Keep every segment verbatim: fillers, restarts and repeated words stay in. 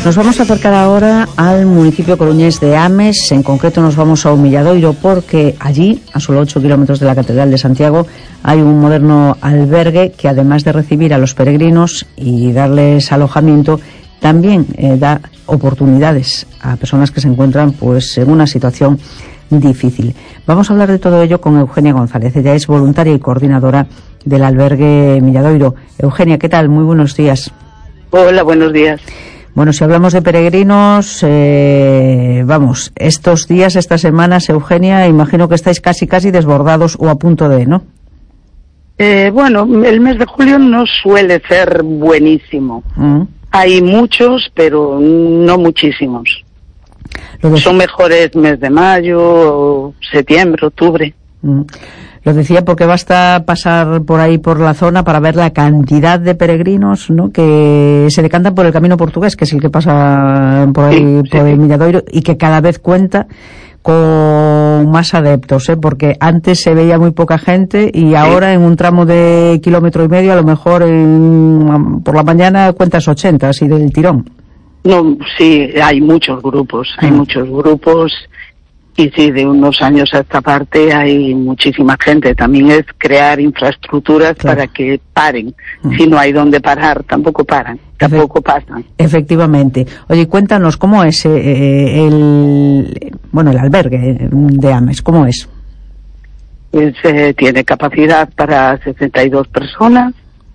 Nos vamos a acercar ahora al municipio coruñés de Ames. En concreto nos vamos a Humilladoiro, porque allí, a solo ocho kilómetros de la Catedral de Santiago, hay un moderno albergue que, además de recibir a los peregrinos y darles alojamiento, también eh, da oportunidades a personas que se encuentran pues en una situación difícil. Vamos a hablar de todo ello con Eugenia González. Ella es voluntaria y coordinadora del albergue Humilladoiro. Eugenia, ¿qué tal? Muy buenos días. Hola, buenos días. Bueno, si hablamos de peregrinos, eh, vamos, estos días, estas semanas, Eugenia, imagino que estáis casi, casi desbordados o a punto de, ¿no? Eh, bueno, el mes de julio no suele ser buenísimo. Mm. Hay muchos, pero no muchísimos. Lo de... Son mejores mes de mayo, septiembre, octubre. Mm. Lo decía porque basta pasar por ahí, por la zona, para ver la cantidad de peregrinos, ¿no?, que se decantan por el camino portugués, que es el que pasa por ahí, sí, por sí, el Humilladoiro, y que cada vez cuenta con más adeptos, ¿eh? Porque antes se veía muy poca gente y sí. Ahora en un tramo de kilómetro y medio, a lo mejor en, por la mañana cuentas ochenta, así del tirón. No, sí, hay muchos grupos, hay mm. muchos grupos. Y sí, de unos años a esta parte hay muchísima gente. También es crear infraestructuras, claro, para que paren. Mm. Si no hay donde parar, tampoco paran, tampoco pasan. Efectivamente. Oye, cuéntanos, ¿cómo es eh, el, bueno, el albergue de Ames? ¿Cómo es? Pues, eh, tiene capacidad para sesenta y dos personas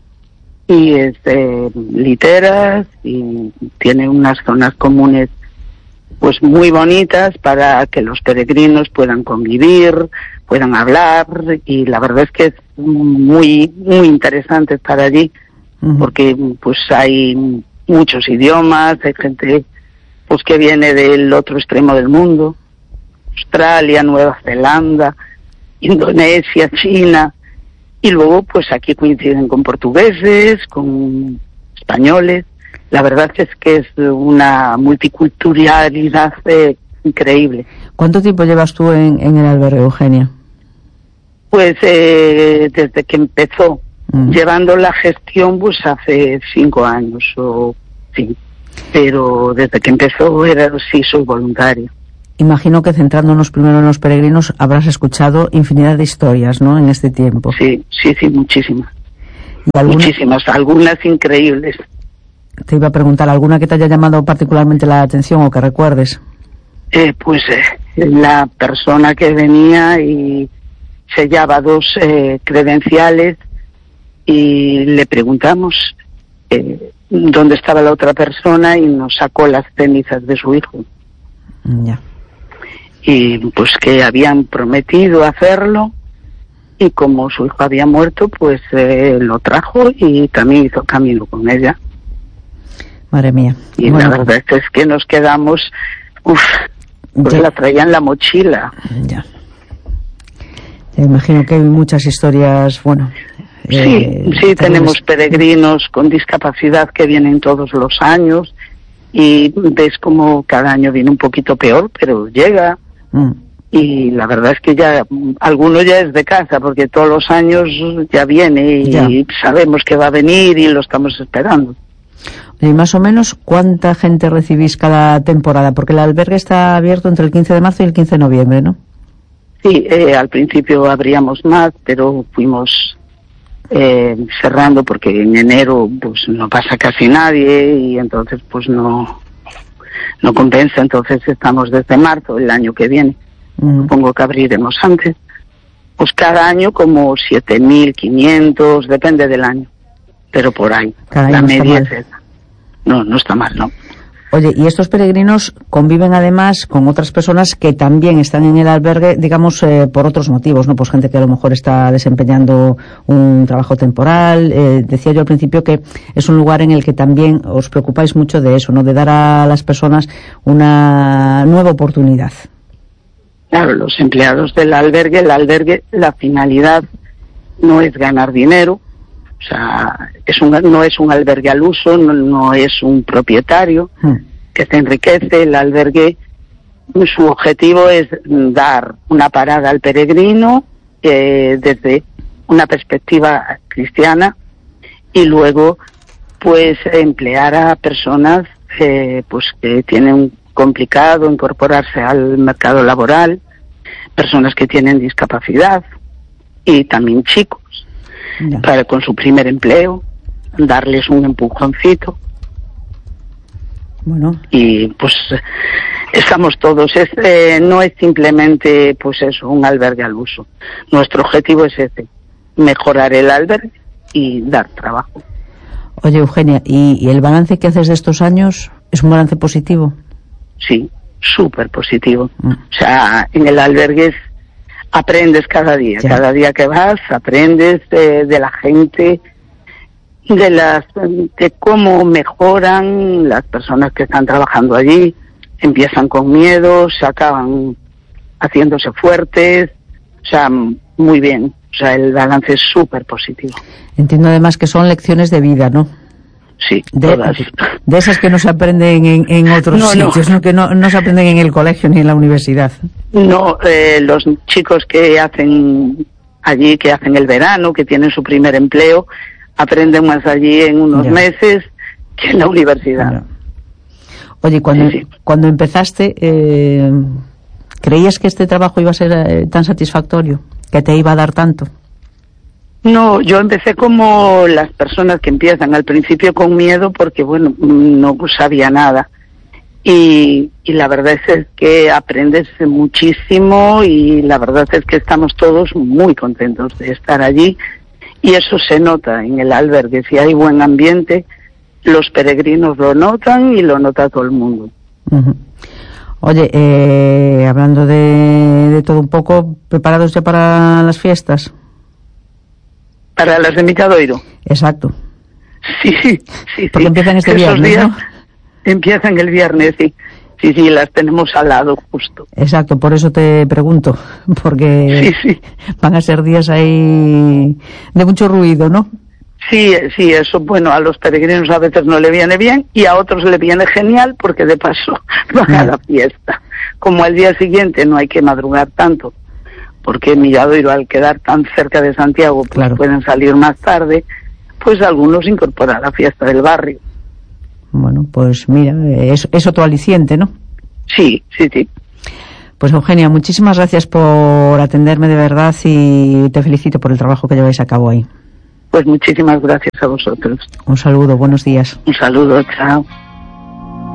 y es de literas y tiene unas zonas comunes pues muy bonitas para que los peregrinos puedan convivir, puedan hablar, y la verdad es que es muy muy interesante estar allí, uh-huh, porque pues hay muchos idiomas, hay gente pues que viene del otro extremo del mundo, Australia, Nueva Zelanda, Indonesia, China, y luego pues aquí coinciden con portugueses, con españoles. La verdad es que es una multiculturalidad eh, increíble. ¿Cuánto tiempo llevas tú en, en el albergue, Eugenia? Pues eh, desde que empezó, mm. llevando la gestión pues hace cinco años o sí, pero desde que empezó era sí soy voluntaria. Imagino que centrándonos primero en los peregrinos habrás escuchado infinidad de historias, ¿no?, en este tiempo. Sí, sí, sí, muchísimas. ¿Y alguna... Muchísimas, algunas increíbles. Te iba a preguntar, ¿alguna que te haya llamado particularmente la atención o que recuerdes? Eh, pues eh, la persona que venía y sellaba dos eh, credenciales y le preguntamos eh, dónde estaba la otra persona y nos sacó las cenizas de su hijo. Ya. Y pues que habían prometido hacerlo y como su hijo había muerto, pues eh, lo trajo y también hizo camino con ella. Madre mía. Y bueno, la verdad es que nos quedamos, uff, pues ya la traían en la mochila. Ya. Me imagino que hay muchas historias, bueno. Sí, eh, sí, tenemos peregrinos con discapacidad que vienen todos los años y ves como cada año viene un poquito peor, pero llega. Mm. Y la verdad es que ya, alguno ya es de casa, porque todos los años ya viene y ya sabemos que va a venir y lo estamos esperando. Y más o menos, ¿cuánta gente recibís cada temporada? Porque el albergue está abierto entre el quince de marzo y el quince de noviembre, ¿no? Sí, eh, al principio abríamos más, pero fuimos eh, cerrando porque en enero pues no pasa casi nadie y entonces pues no no compensa. Entonces estamos desde marzo el año que viene. Uh-huh. Supongo que abriremos antes. Pues cada año como siete mil quinientos, depende del año. Pero por ahí, cada la media es esa. No, no está mal, ¿no? Oye, y estos peregrinos conviven además con otras personas que también están en el albergue, digamos, eh, por otros motivos, ¿no? Pues gente que a lo mejor está desempeñando un trabajo temporal. Eh, decía yo al principio que es un lugar en el que también os preocupáis mucho de eso, ¿no? De dar a las personas una nueva oportunidad. Claro, los empleados del albergue, el albergue, la finalidad no es ganar dinero. O sea, es un, no es un albergue al uso, no, no es un propietario hmm. que se enriquece. El albergue, su objetivo es dar una parada al peregrino eh, desde una perspectiva cristiana y luego pues emplear a personas eh, pues que tienen complicado incorporarse al mercado laboral, personas que tienen discapacidad y también chicos, ya. Para con su primer empleo, darles un empujoncito. Bueno. Y pues estamos todos, es, eh, no es simplemente pues eso, un albergue al uso. Nuestro objetivo es ese, mejorar el albergue y dar trabajo. Oye, Eugenia, ¿y, y el balance que haces de estos años es un balance positivo? Sí, súper positivo. Mm. O sea, en el albergue es, aprendes cada día, ya. Cada día que vas aprendes de, de la gente, de las de cómo mejoran las personas que están trabajando allí. Empiezan con miedo, se acaban haciéndose fuertes, o sea, muy bien. O sea, el balance es súper positivo. Entiendo además que son lecciones de vida, ¿no? Sí, de, todas. De esas que no se aprenden en, en otros no, sitios, no. ¿no? Que no, no se aprenden en el colegio ni en la universidad. No, eh, los chicos que hacen allí, que hacen el verano, que tienen su primer empleo, aprenden más allí en unos ya. meses que en la universidad. Ya. Oye, cuando, sí, sí. cuando empezaste, eh, ¿creías que este trabajo iba a ser eh, tan satisfactorio? ¿Que te iba a dar tanto? No, yo empecé como las personas que empiezan al principio con miedo porque, bueno, no sabía nada. Y, y la verdad es que aprendes muchísimo y la verdad es que estamos todos muy contentos de estar allí. Y eso se nota en el albergue. Si hay buen ambiente, los peregrinos lo notan y lo nota todo el mundo. Uh-huh. Oye, eh, hablando de, de todo un poco, ¿preparados ya para las fiestas? Para las de Milladoiro. Exacto. Sí, sí, sí. Porque sí. empiezan este Esos viernes, días ¿no? Empiezan el viernes, sí. Sí, sí, las tenemos al lado, justo. Exacto, por eso te pregunto, porque sí, sí. van a ser días ahí de mucho ruido, ¿no? Sí, sí, eso, bueno, a los peregrinos a veces no le viene bien y a otros le viene genial porque de paso van a la fiesta. Como al día siguiente no hay que madrugar tanto, porque Milladoiro, al quedar tan cerca de Santiago, pues claro. pueden salir más tarde, pues algunos incorporan a la fiesta del barrio. Bueno, pues mira, es, es otro aliciente, ¿no? Sí, sí, sí. Pues Eugenia, muchísimas gracias por atenderme de verdad y te felicito por el trabajo que lleváis a cabo ahí. Pues muchísimas gracias a vosotros. Un saludo, buenos días. Un saludo, chao.